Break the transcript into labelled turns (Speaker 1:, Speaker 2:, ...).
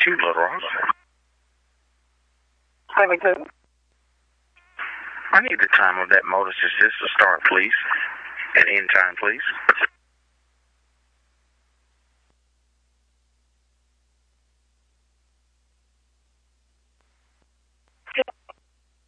Speaker 1: you, Little Ross.
Speaker 2: 22.
Speaker 1: I need the time of that motor to start, please. And end time, please.